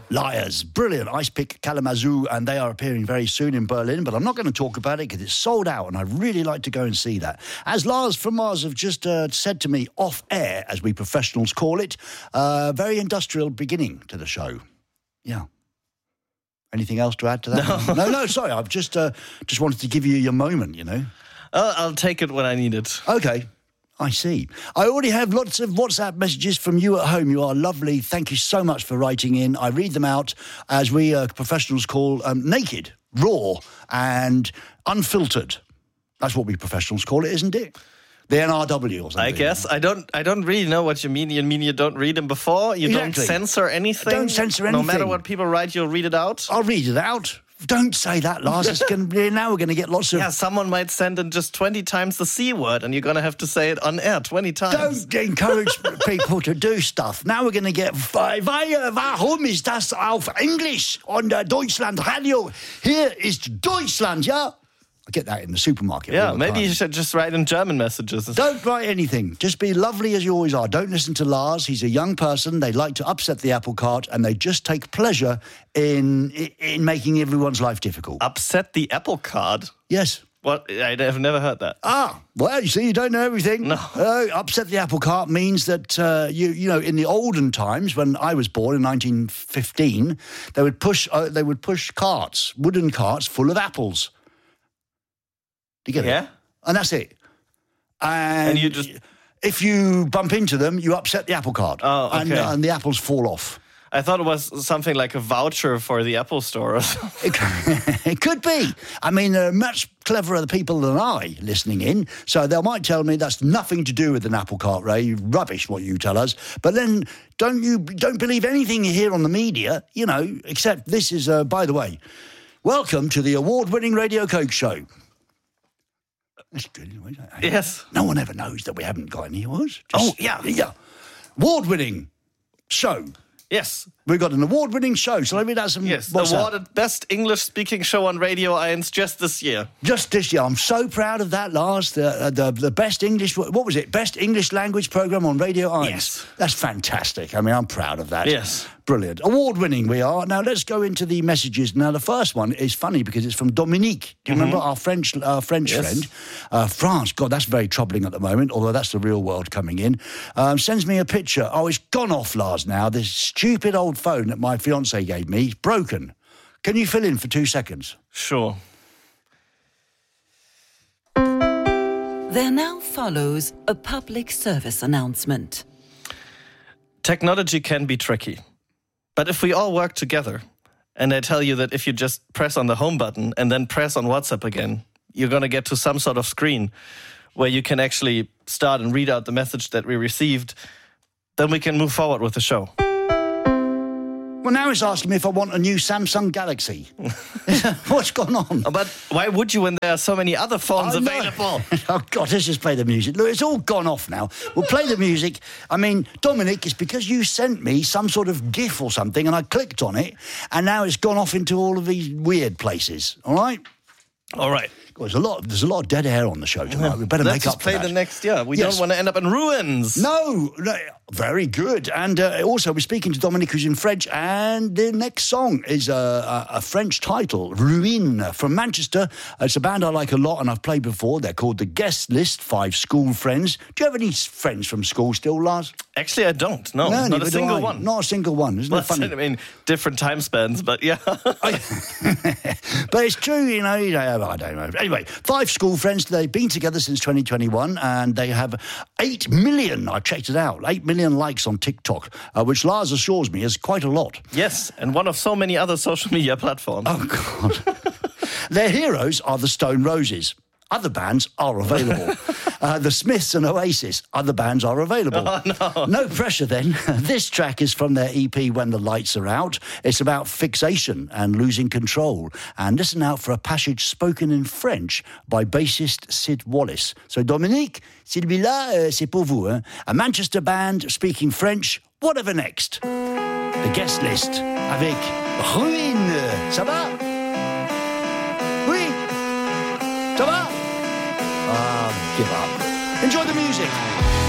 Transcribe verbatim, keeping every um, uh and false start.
Liars. Brilliant. Ice Pick Kalamazoo, and they are appearing very soon in Berlin, but I'm not going to talk about it because it's sold out, and I'd really like to go and see that. As Lars from Mars have just uh, said to me off air, as we professionals call it, uh, very industrial beginning to the show. Yeah. Anything else to add to that? No, no, no sorry. I've just uh, just wanted to give you your moment, you know. Uh, I'll take it when I need it. Okay. I see. I already have lots of WhatsApp messages from you at home. You are lovely. Thank you so much for writing in. I read them out as we uh, professionals call um, naked, raw, and unfiltered. That's what we professionals call it, isn't it? The N R W or something. I guess. I don't I don't really know what you mean. You mean you don't read them before? You exactly. don't censor anything? Don't censor anything. No matter what people write, you'll read it out? I'll read it out. Don't say that, Lars. It's gonna be, now we're going to get lots of... Yeah, someone might send in just twenty times the C word, and you're going to have to say it on air twenty times. Don't encourage people to do stuff. Now we're going to get... Warum ist das auf Englisch on the Deutschland Radio? Here is Deutschland, yeah? I get that in the supermarket. Yeah, the maybe time. you should just write in German messages. Don't write anything. Just be lovely as you always are. Don't listen to Lars. He's a young person. They like to upset the apple cart, and they just take pleasure in in making everyone's life difficult. Upset the apple cart? Yes. What? I've never heard that. Ah, well, you see, you don't know everything. No. Uh, upset the apple cart means that, uh, you you know, in the olden times, when I was born in nineteen fifteen, they would push uh, they would push carts, wooden carts full of apples. Do you get yeah. it? And that's it. And, and you just... if you bump into them, you upset the apple cart. Oh, okay. And, uh, and the apples fall off. I thought it was something like a voucher for the Apple Store or something. It, it could be. I mean, there are much cleverer people than I listening in, so they might tell me that's nothing to do with an apple cart, Ray. Rubbish, what you tell us. But then don't you don't believe anything you hear on the media, you know, except this is, uh, by the way, welcome to the award-winning Radio Coke Show. That's good. Yes. No one ever knows that we haven't got any awards. Oh, yeah. Yeah. Award-winning show. Yes. We've got an award-winning show. Shall I read out some... Yes, what's awarded that? Best English-speaking show on Radio eins just this year. Just this year. I'm so proud of that, Lars. The uh, the, the best English... What was it? Best English language programme on Radio eins. Yes. That's fantastic. I mean, I'm proud of that. Yes. Brilliant. Award-winning we are. Now, let's go into the messages. Now, the first one is funny because it's from Dominique. Do you mm-hmm. remember our French our French yes. friend? Uh, France. God, that's very troubling at the moment, although that's the real world coming in. Um, sends me a picture. Oh, it's gone off, Lars, now. This stupid old phone that my fiancé gave me is broken. Can you fill in for two seconds? Sure. There now follows a public service announcement. Technology can be tricky. But if we all work together, and I tell you that if you just press on the home button and then press on WhatsApp again, you're going to get to some sort of screen where you can actually start and read out the message that we received, then we can move forward with the show. Well, now it's asking me if I want a new Samsung Galaxy. What's gone on? But why would you when there are so many other phones oh, available? No. Oh, God, let's just play the music. Look, it's all gone off now. We'll play the music. I mean, Dominic, it's because you sent me some sort of GIF or something, and I clicked on it, and now it's gone off into all of these weird places. All right? All right. God, there's a lot. There's a lot of dead air on the show tonight. We better Let's make just up play for that. the next. Yeah, we yes. don't want to end up in ruins. No, no very good. And uh, also, we're speaking to Dominic, who's in French, and the next song is a, a, a French title, Ruine, from Manchester. It's a band I like a lot, and I've played before. They're called The Guest List. Five school friends. Do you have any friends from school still, Lars? Actually, I don't. No, no not a single one. Not a single one. Isn't well, it funny? I mean, different time spans, but yeah. But it's true, you know, you know. I don't know. Anyway, five school friends. They've been together since twenty twenty-one, and they have eight million. I checked it out. Eight million likes on TikTok, uh, which Lars assures me is quite a lot. Yes, and one of so many other social media platforms. Oh God! Their heroes are the Stone Roses. Other bands are available. uh, the Smiths and Oasis. Other bands are available. Oh, no. No pressure then. This track is from their E P When the Lights Are Out. It's about fixation and losing control. And listen out for a passage spoken in French by bassist Sid Wallace. So Dominique, celui-là, euh, c'est pour vous. Hein? A Manchester band speaking French. Whatever next. The Guest List avec Ruine. Ça va? Oui? Ça va? Ah, give up. Enjoy the music.